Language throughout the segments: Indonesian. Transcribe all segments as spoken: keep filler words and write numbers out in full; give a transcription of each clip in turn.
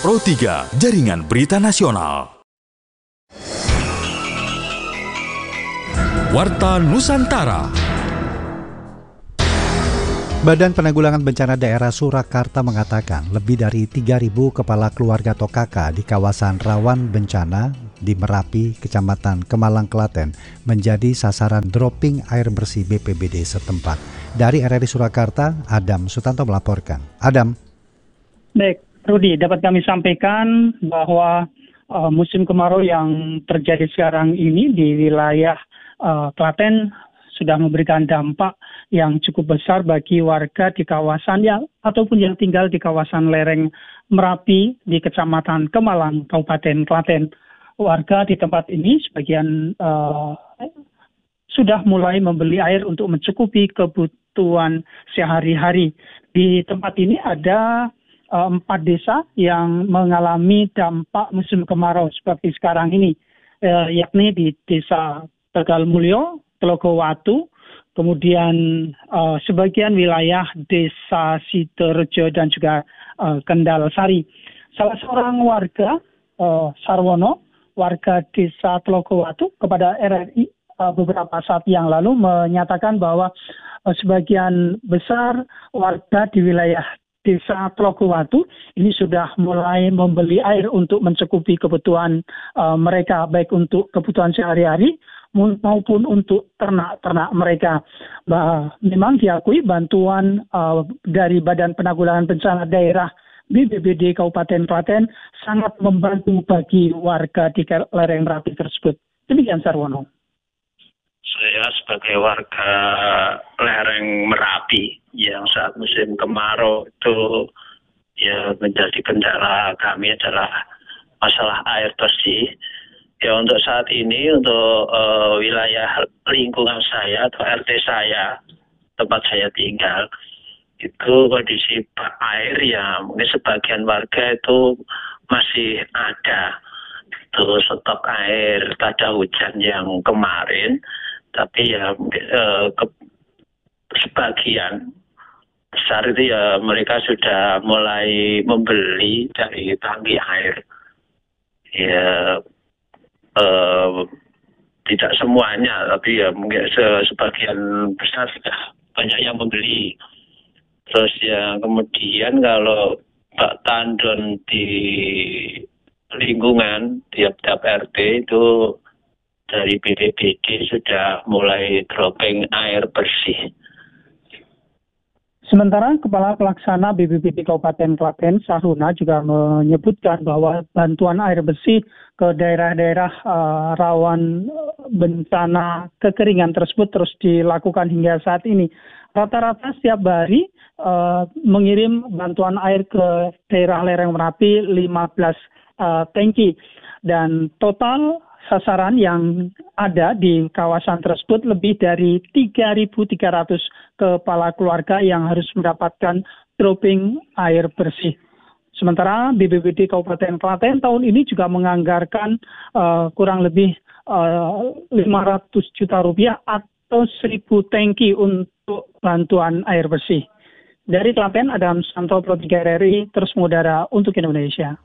Pro tiga, Jaringan Berita Nasional. Warta Nusantara. Badan Penanggulangan Bencana Daerah Surakarta mengatakan lebih dari tiga ribu kepala keluarga atau K K di kawasan rawan bencana di Merapi, Kecamatan Kemalang, Klaten menjadi sasaran dropping air bersih B P B D setempat. Dari R R I Surakarta, Adam Sutanto melaporkan. Adam. Baik, Rudi, dapat kami sampaikan bahwa uh, musim kemarau yang terjadi sekarang ini di wilayah uh, Klaten sudah memberikan dampak yang cukup besar bagi warga di kawasan yang ataupun yang tinggal di kawasan lereng Merapi di Kecamatan Kemalang, Kabupaten Klaten. Warga di tempat ini sebagian uh, sudah mulai membeli air untuk mencukupi kebutuhan sehari-hari. Di tempat ini ada uh, empat desa yang mengalami dampak musim kemarau seperti sekarang ini, uh, yakni di Desa Tegal Mulyo, Telogowatu, kemudian uh, sebagian wilayah Desa Sidorejo dan juga uh, Kendal Sari. Salah seorang warga, uh, Sarwono, warga Desa Telogowatu kepada R R I uh, beberapa saat yang lalu menyatakan bahwa uh, sebagian besar warga di wilayah Desa Telogowatu ini sudah mulai membeli air untuk mencukupi kebutuhan uh, mereka, baik untuk kebutuhan sehari-hari maupun untuk ternak-ternak mereka. Bah, memang diakui bantuan uh, dari Badan Penanggulangan Bencana Daerah B P B D Kabupaten Klaten sangat membantu bagi warga di lereng Merapi tersebut. Demikian Sarwono. Saya sebagai warga lereng Merapi yang saat musim kemarau itu ya menjadi kendala kami adalah masalah air bersih. Ya untuk saat ini untuk uh, wilayah lingkungan saya atau R T saya, tempat saya tinggal, itu kondisi air ya mungkin sebagian warga itu masih ada itu stok air pada hujan yang kemarin, tapi ya uh, ke, sebagian besar itu ya mereka sudah mulai membeli dari tangki air. Ya Uh, tidak semuanya, tapi ya mungkin se- sebagian besar sudah banyak yang membeli. Terus ya kemudian kalau bak tandon di lingkungan tiap-tiap R T itu dari B P B D sudah mulai dropping air bersih. Sementara Kepala Pelaksana B P B D Kabupaten Klaten, Sahruna, juga menyebutkan bahwa bantuan air bersih ke daerah-daerah uh, rawan bencana kekeringan tersebut terus dilakukan hingga saat ini. Rata-rata setiap hari uh, mengirim bantuan air ke daerah lereng Merapi lima belas uh, tangki. Dan total sasaran yang ada di kawasan tersebut lebih dari tiga ribu tiga ratus kepala keluarga yang harus mendapatkan dropping air bersih. Sementara B P B D Kabupaten Klaten tahun ini juga menganggarkan uh, kurang lebih uh, lima ratus juta rupiah atau seribu tangki untuk bantuan air bersih. Dari Klaten, Adam Sutanto, Pro tiga R R I, terus mengudara untuk Indonesia.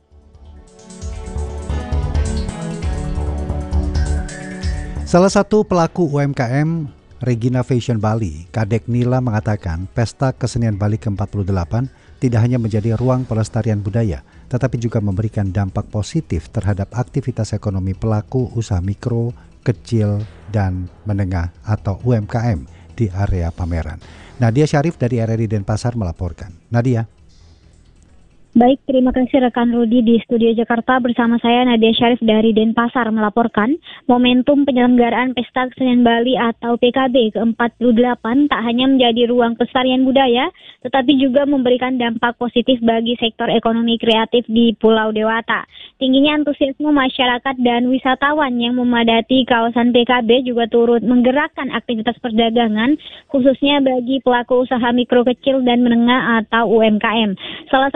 Salah satu pelaku U M K M, Regina Fashion Bali, Kadek Nila, mengatakan Pesta Kesenian Bali ke empat puluh delapan tidak hanya menjadi ruang pelestarian budaya, tetapi juga memberikan dampak positif terhadap aktivitas ekonomi pelaku usaha mikro, kecil, dan menengah atau U M K M di area pameran. Nadia Syarif dari R R I Denpasar melaporkan. Nadia. Baik, terima kasih rekan Rudi di studio Jakarta. Bersama saya Nadia Syarif dari Denpasar melaporkan momentum penyelenggaraan Pesta Kesenian Bali atau P K B ke empat puluh delapan tak hanya menjadi ruang pelestarian budaya, tetapi juga memberikan dampak positif bagi sektor ekonomi kreatif di Pulau Dewata. Tingginya antusiasme masyarakat dan wisatawan yang memadati kawasan P K B juga turut menggerakkan aktivitas perdagangan, khususnya bagi pelaku usaha mikro kecil dan menengah atau U M K M. Salah satu yang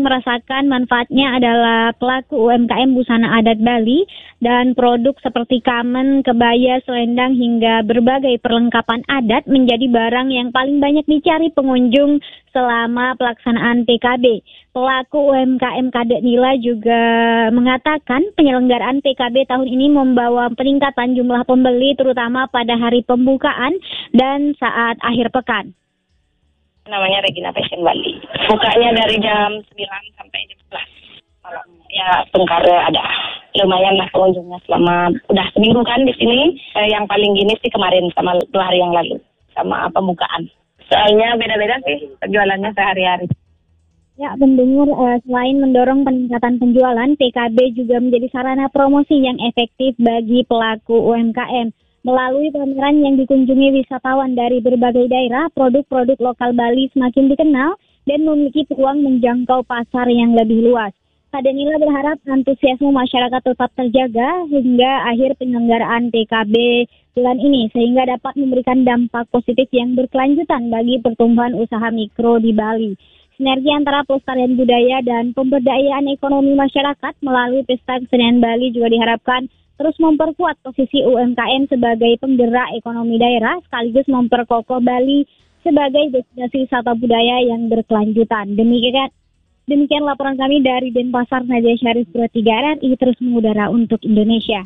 merasakan manfaatnya adalah pelaku U M K M busana adat Bali dan produk seperti kamen, kebaya, selendang hingga berbagai perlengkapan adat menjadi barang yang paling banyak dicari pengunjung selama pelaksanaan P K B. Pelaku U M K M Kadek Nila juga mengatakan penyelenggaraan P K B tahun ini membawa peningkatan jumlah pembeli terutama pada hari pembukaan dan saat akhir pekan. Namanya Regina Fashion Bali. Bukanya dari jam sembilan sampai jam sebelas malam. Ya, tengkar ada. Lumayan lah pengunjungnya selama udah seminggu kan di sini. Eh, yang paling gini sih kemarin sama dua hari yang lalu sama pembukaan. Soalnya beda-beda sih penjualannya sehari-hari. Ya, pendengar, uh, selain mendorong peningkatan penjualan, P K B juga menjadi sarana promosi yang efektif bagi pelaku U M K M. Melalui pameran yang dikunjungi wisatawan dari berbagai daerah, produk-produk lokal Bali semakin dikenal dan memiliki peluang menjangkau pasar yang lebih luas. Kadek Nila berharap antusiasme masyarakat tetap terjaga hingga akhir penyelenggaraan P K B bulan ini, sehingga dapat memberikan dampak positif yang berkelanjutan bagi pertumbuhan usaha mikro di Bali. Sinergi antara pelestarian budaya dan pemberdayaan ekonomi masyarakat melalui Pesta Kesenian Bali juga diharapkan terus memperkuat posisi U M K M sebagai penggerak ekonomi daerah sekaligus memperkokoh Bali sebagai destinasi wisata budaya yang berkelanjutan. Demikian demikian laporan kami dari Denpasar, Nadia Syarif, dua puluh tiga R R I terus mengudara untuk Indonesia.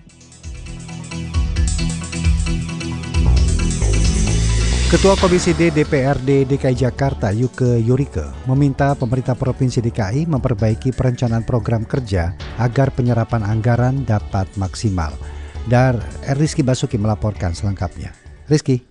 Ketua Komisi D D P R D D K I Jakarta Yuke Yurike meminta pemerintah Provinsi D K I memperbaiki perencanaan program kerja agar penyerapan anggaran dapat maksimal. Dan Rizky Basuki melaporkan selengkapnya. Rizky.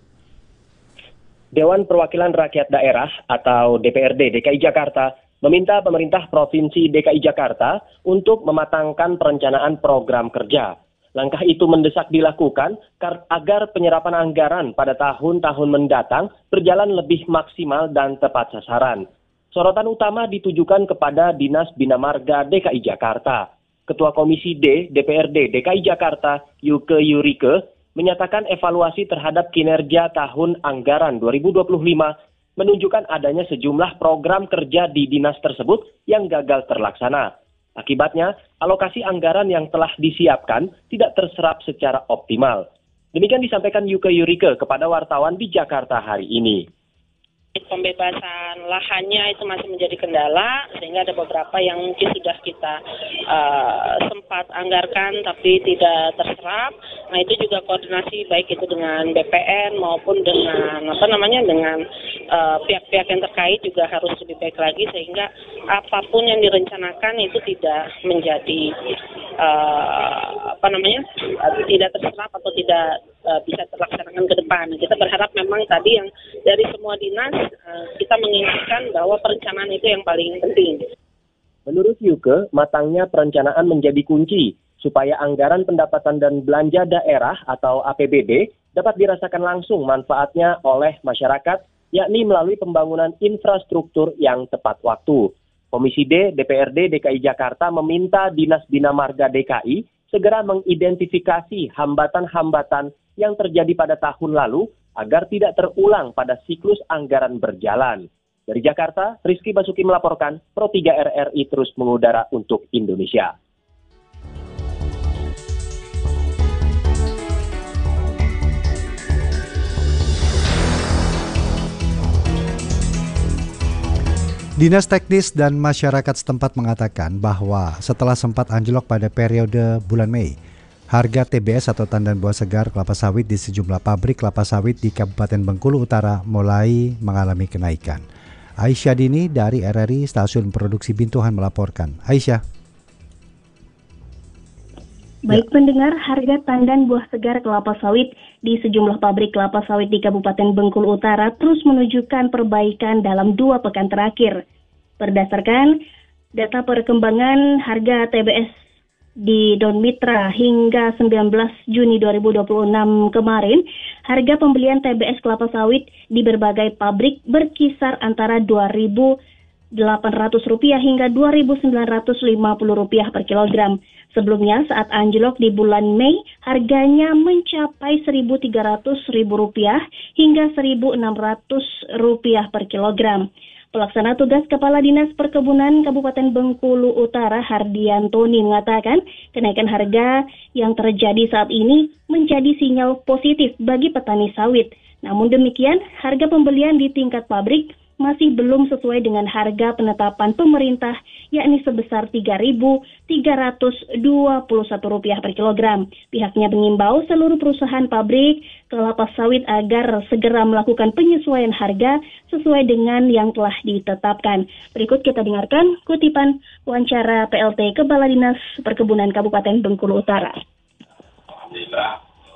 Dewan Perwakilan Rakyat Daerah atau D P R D D K I Jakarta meminta pemerintah Provinsi D K I Jakarta untuk mematangkan perencanaan program kerja. Langkah itu mendesak dilakukan agar penyerapan anggaran pada tahun-tahun mendatang berjalan lebih maksimal dan tepat sasaran. Sorotan utama ditujukan kepada Dinas Bina Marga D K I Jakarta. Ketua Komisi D D P R D D K I Jakarta Yuke Yurike menyatakan evaluasi terhadap kinerja tahun anggaran dua ribu dua puluh lima menunjukkan adanya sejumlah program kerja di dinas tersebut yang gagal terlaksana. Akibatnya, alokasi anggaran yang telah disiapkan tidak terserap secara optimal. Demikian disampaikan Yuke Yurike kepada wartawan di Jakarta hari ini. Pembebasan lahannya itu masih menjadi kendala, sehingga ada beberapa yang mungkin sudah kita uh, sempat anggarkan tapi tidak terserap. Nah, itu juga koordinasi baik itu dengan B P N maupun dengan apa namanya dengan uh, pihak-pihak yang terkait juga harus lebih baik lagi, sehingga apapun yang direncanakan itu tidak menjadi uh, apa namanya uh, tidak terserap atau tidak uh, bisa terlaksanakan ke depan. Kita berharap memang tadi yang dari semua dinas kita mengingatkan bahwa perencanaan itu yang paling penting. Menurut Yuke, matangnya perencanaan menjadi kunci supaya anggaran pendapatan dan belanja daerah atau A P B D dapat dirasakan langsung manfaatnya oleh masyarakat, yakni melalui pembangunan infrastruktur yang tepat waktu. Komisi D D P R D D K I Jakarta meminta Dinas Bina Marga D K I segera mengidentifikasi hambatan-hambatan yang terjadi pada tahun lalu agar tidak terulang pada siklus anggaran berjalan. Dari Jakarta, Rizky Basuki melaporkan, Pro tiga R R I terus mengudara untuk Indonesia. Dinas Teknis dan Masyarakat setempat mengatakan bahwa setelah sempat anjlok pada periode bulan Mei, harga T B S atau tandan buah segar kelapa sawit di sejumlah pabrik kelapa sawit di Kabupaten Bengkulu Utara mulai mengalami kenaikan. Aisyah Dini dari R R I Stasiun Produksi Bintuhan melaporkan. Aisyah. Baik ya. Pendengar, harga tandan buah segar kelapa sawit di sejumlah pabrik kelapa sawit di Kabupaten Bengkulu Utara terus menunjukkan perbaikan dalam dua pekan terakhir. Berdasarkan data perkembangan harga T B S di Don Mitra hingga sembilan belas Juni dua ribu dua puluh enam kemarin, harga pembelian T B S kelapa sawit di berbagai pabrik berkisar antara dua ribu delapan ratus rupiah hingga dua ribu sembilan ratus lima puluh rupiah per kilogram. Sebelumnya saat anjlok di bulan Mei, harganya mencapai seribu tiga ratus rupiah hingga seribu enam ratus rupiah per kilogram. Pelaksana tugas Kepala Dinas Perkebunan Kabupaten Bengkulu Utara Hardiantoni mengatakan kenaikan harga yang terjadi saat ini menjadi sinyal positif bagi petani sawit. Namun demikian, harga pembelian di tingkat pabrik masih belum sesuai dengan harga penetapan pemerintah, yakni sebesar tiga ribu tiga ratus dua puluh satu rupiah per kilogram. Pihaknya mengimbau seluruh perusahaan pabrik kelapa sawit agar segera melakukan penyesuaian harga sesuai dengan yang telah ditetapkan. Berikut kita dengarkan kutipan wawancara P L T Kepala Dinas Perkebunan Kabupaten Bengkulu Utara. Alhamdulillah,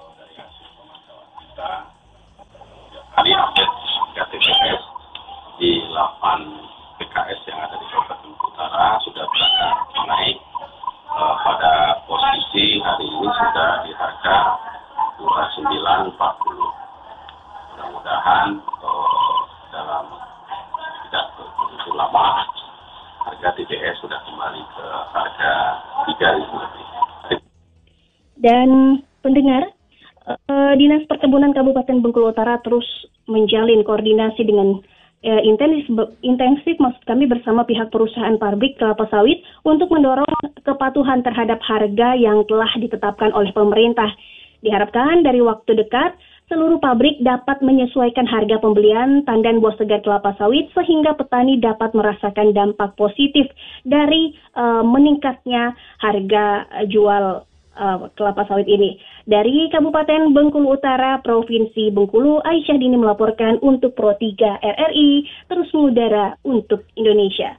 hari update di delapan P K S yang ada di Kabupaten Utara sudah berangkat naik uh, pada posisi hari ini sudah di harga dua puluh sembilan empat puluh. Mudah-mudahan uh, dalam tidak begitu lama harga T B S sudah kembali ke harga tiga ribu lebih. Dan pendengar, uh, Dinas Perkebunan Kabupaten Bengkulu Utara terus menjalin koordinasi dengan Uh, intensif, intensif maksud kami bersama pihak perusahaan pabrik kelapa sawit untuk mendorong kepatuhan terhadap harga yang telah ditetapkan oleh pemerintah. Diharapkan dari waktu dekat, seluruh pabrik dapat menyesuaikan harga pembelian tandan buah segar kelapa sawit sehingga petani dapat merasakan dampak positif dari uh, meningkatnya harga uh, jual Uh, kelapa sawit ini. Dari Kabupaten Bengkulu Utara, Provinsi Bengkulu, Aisyah Dini melaporkan untuk Pro tiga R R I, terus mengudara untuk Indonesia.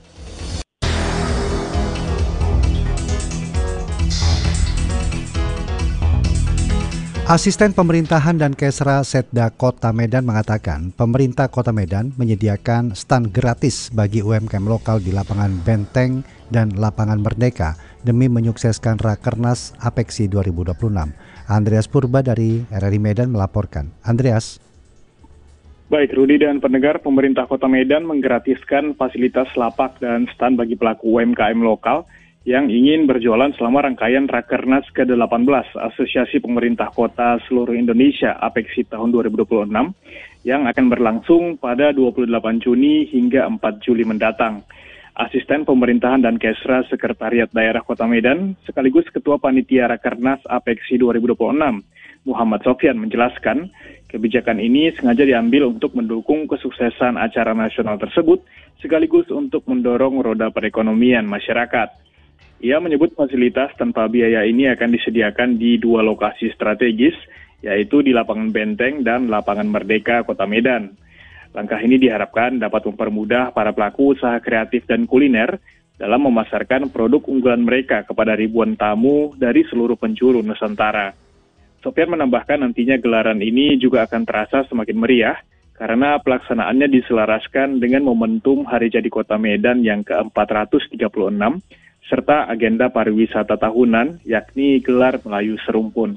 Asisten Pemerintahan dan Kesra Setda Kota Medan mengatakan pemerintah Kota Medan menyediakan stand gratis bagi U M K M lokal di lapangan Benteng dan lapangan Merdeka demi menyukseskan Rakernas Apeksi dua ribu dua puluh enam. Andreas Purba dari R R I Medan melaporkan. Andreas. Baik, Rudi dan pendengar, pemerintah Kota Medan menggratiskan fasilitas lapak dan stand bagi pelaku U M K M lokal yang ingin berjualan selama rangkaian Rakernas ke delapan belas Asosiasi Pemerintah Kota Seluruh Indonesia Apeksi tahun dua ribu dua puluh enam yang akan berlangsung pada dua puluh delapan Juni hingga empat Juli mendatang. Asisten Pemerintahan dan Kesra Sekretariat Daerah Kota Medan sekaligus Ketua Panitia Rakernas Apeksi dua ribu dua puluh enam, Muhammad Sofyan menjelaskan kebijakan ini sengaja diambil untuk mendukung kesuksesan acara nasional tersebut sekaligus untuk mendorong roda perekonomian masyarakat. Ia menyebut fasilitas tanpa biaya ini akan disediakan di dua lokasi strategis, yaitu di Lapangan Benteng dan Lapangan Merdeka Kota Medan. Langkah ini diharapkan dapat mempermudah para pelaku usaha kreatif dan kuliner dalam memasarkan produk unggulan mereka kepada ribuan tamu dari seluruh penjuru Nusantara. Sofyan menambahkan nantinya gelaran ini juga akan terasa semakin meriah karena pelaksanaannya diselaraskan dengan momentum Hari Jadi Kota Medan yang ke empat ratus tiga puluh enam, serta agenda pariwisata tahunan, yakni gelar Melayu Serumpun.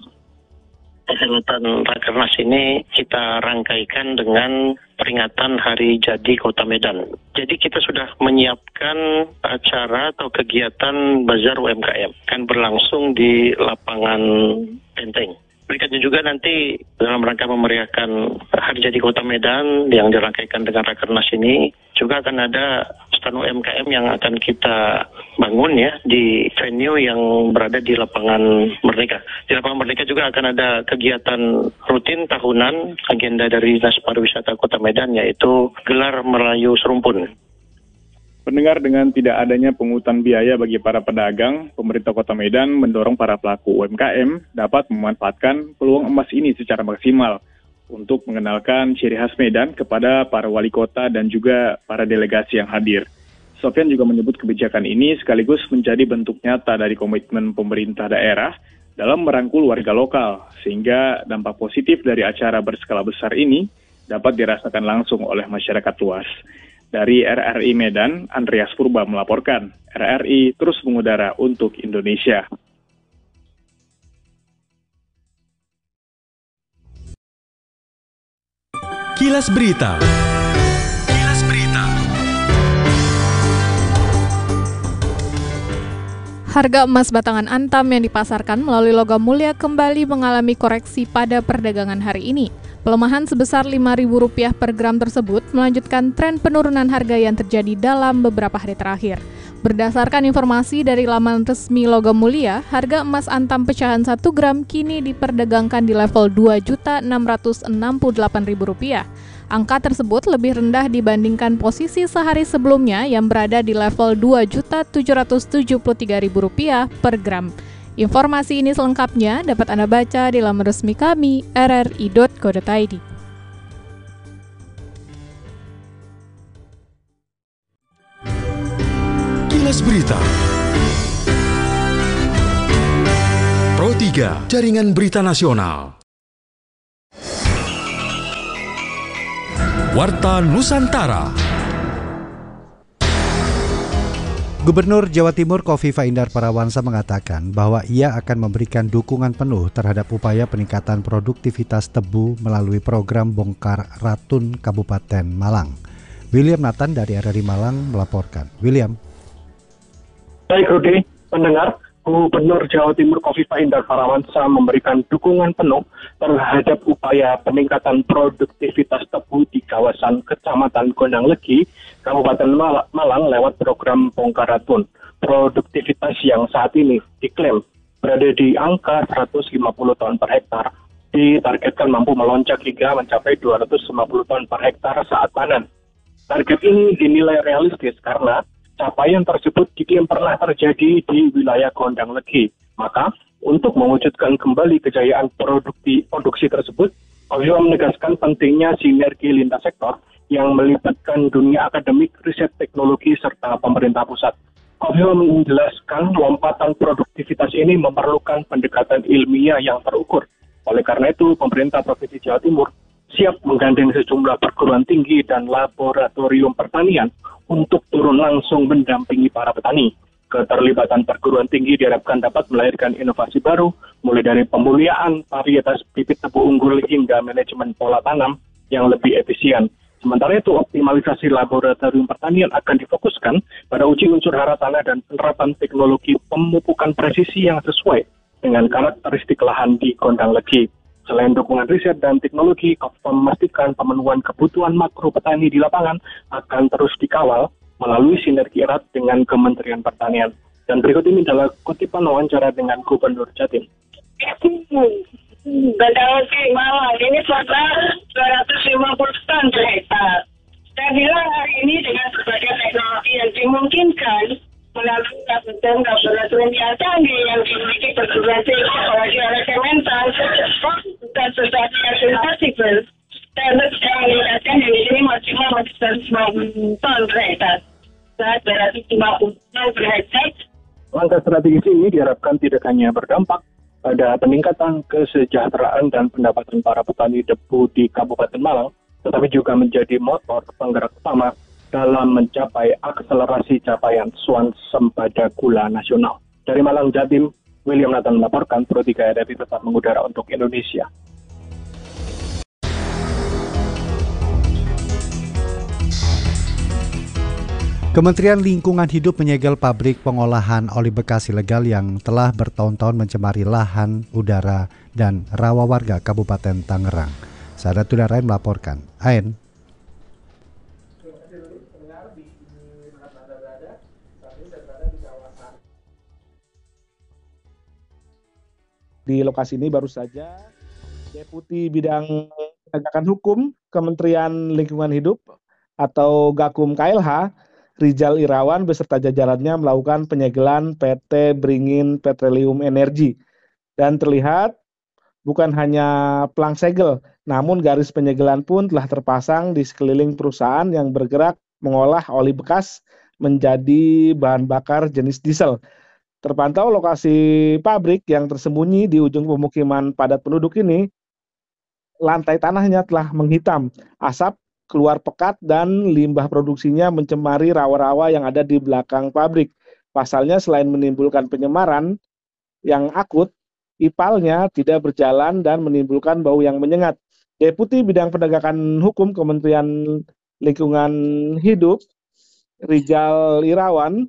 Perhelatan Rakernas ini kita rangkaikan dengan peringatan Hari Jadi Kota Medan. Jadi kita sudah menyiapkan acara atau kegiatan Bazar U M K M. Kan berlangsung di lapangan Benteng. Berikutnya juga nanti dalam rangka memeriahkan Hari Jadi Kota Medan yang dirangkaikan dengan Rakernas ini, juga akan ada stand U M K M yang akan kita bangun ya di venue yang berada di lapangan Merdeka. Di lapangan Merdeka juga akan ada kegiatan rutin tahunan agenda dari Dinas Pariwisata Kota Medan, yaitu gelar Melayu Serumpun. Pendengar, dengan tidak adanya pungutan biaya bagi para pedagang, pemerintah Kota Medan mendorong para pelaku U M K M dapat memanfaatkan peluang emas ini secara maksimal untuk mengenalkan ciri khas Medan kepada para wali kota dan juga para delegasi yang hadir. Sofyan juga menyebut kebijakan ini sekaligus menjadi bentuk nyata dari komitmen pemerintah daerah dalam merangkul warga lokal, sehingga dampak positif dari acara berskala besar ini dapat dirasakan langsung oleh masyarakat luas. Dari R R I Medan, Andreas Purba melaporkan. R R I terus mengudara untuk Indonesia. Kilas Berita. Kilas Berita. Harga emas batangan Antam yang dipasarkan melalui logam mulia kembali mengalami koreksi pada perdagangan hari ini. Pelemahan sebesar lima ribu rupiah per gram tersebut melanjutkan tren penurunan harga yang terjadi dalam beberapa hari terakhir. Berdasarkan informasi dari laman resmi logam mulia, harga emas Antam pecahan satu gram kini diperdagangkan di level dua juta enam ratus enam puluh delapan ribu rupiah. Angka tersebut lebih rendah dibandingkan posisi sehari sebelumnya yang berada di level dua juta tujuh ratus tujuh puluh tiga ribu rupiah per gram. Informasi ini selengkapnya dapat Anda baca di laman resmi kami r r i dot co dot i d. Kilas Berita Pro tiga, Jaringan Berita Nasional. Warta Nusantara. Gubernur Jawa Timur Kofifa Indar Parawansa mengatakan bahwa ia akan memberikan dukungan penuh terhadap upaya peningkatan produktivitas tebu melalui program bongkar ratun Kabupaten Malang. William Nathan dari R R I Malang melaporkan. William. Baik Rudi, pendengar, Gubernur Jawa Timur Kofifa Indar Parawansa memberikan dukungan penuh terhadap upaya peningkatan produktivitas tebu di kawasan Kecamatan Gondang Legi, Kabupaten Malang lewat program bongkar ratun. Produktivitas yang saat ini diklaim berada di angka seratus lima puluh ton per hektar, ditargetkan mampu melonjak hingga mencapai dua ratus lima puluh ton per hektar saat panen. Target ini dinilai realistis karena capaian tersebut diklaim pernah terjadi di wilayah Gondang Legi. Maka, untuk mewujudkan kembali kejayaan produksi, produksi tersebut, Kofifa menegaskan pentingnya sinergi lintas sektor yang melibatkan dunia akademik, riset teknologi, serta pemerintah pusat. Kofifa menjelaskan lompatan produktivitas ini memerlukan pendekatan ilmiah yang terukur. Oleh karena itu, pemerintah Provinsi Jawa Timur siap menggandeng sejumlah perguruan tinggi dan laboratorium pertanian untuk turun langsung mendampingi para petani. Keterlibatan perguruan tinggi diharapkan dapat melahirkan inovasi baru, mulai dari pemuliaan varietas bibit tebu unggul hingga manajemen pola tanam yang lebih efisien. Sementara itu, optimalisasi laboratorium pertanian akan difokuskan pada uji unsur hara tanah dan penerapan teknologi pemupukan presisi yang sesuai dengan karakteristik lahan di Gondang Legi. Selain dukungan riset dan teknologi, Kofifa memastikan pemenuhan kebutuhan makro petani di lapangan akan terus dikawal melalui sinergi erat dengan Kementerian Pertanian. Dan berikut ini adalah kutipan wawancara dengan Gubernur Jatim. Gondang Legi Malang ini total dua ratus lima puluh ton per hektar. Saya bilang hari ini dengan berbagai teknologi yang dimungkinkan melalui laboratorium yang canggih yang dimiliki perguruan tinggi apalagi oleh Kementan dan sesuatu yang impossible. Saya bisa meningkatkan yang di sini maksimal masih seratus lima puluh ton per hektar. dua ratus lima puluh ton per hektar. Langkah strategis ini diharapkan tidak hanya berdampak pada peningkatan kesejahteraan dan pendapatan para petani tebu di Kabupaten Malang, tetapi juga menjadi motor penggerak utama dalam mencapai akselerasi capaian swasembada gula nasional. Dari Malang, Jatim, William Nathan melaporkan, Pro tiga R R I tetap mengudara untuk Indonesia. Kementerian Lingkungan Hidup menyegel pabrik pengolahan oli bekas ilegal yang telah bertahun-tahun mencemari lahan, udara, dan rawa warga Kabupaten Tangerang. Sahabat Udara Ain melaporkan. Ain. Di lokasi ini baru saja Deputi Bidang Penegakan Hukum Kementerian Lingkungan Hidup atau Gakum K L H Rizal Irawan beserta jajarannya melakukan penyegelan P T Beringin Petroleum Energy. Dan terlihat bukan hanya pelang segel, namun garis penyegelan pun telah terpasang di sekeliling perusahaan yang bergerak mengolah oli bekas menjadi bahan bakar jenis diesel. Terpantau lokasi pabrik yang tersembunyi di ujung pemukiman padat penduduk ini, lantai tanahnya telah menghitam, asap keluar pekat dan limbah produksinya mencemari rawa-rawa yang ada di belakang pabrik. Pasalnya selain menimbulkan penyemaran yang akut, ipalnya tidak berjalan dan menimbulkan bau yang menyengat. Deputi Bidang Penegakan Hukum Kementerian Lingkungan Hidup, Rizal Irawan,